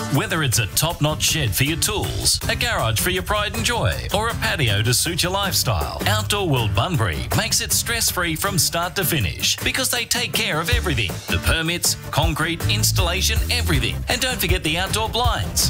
Whether it's a top-notch shed for your tools, a garage for your pride and joy, or a patio to suit your lifestyle, Outdoor World Bunbury makes it stress-free from start to finish because they take care of everything. The permits, concrete, installation, everything. And don't forget the outdoor blinds.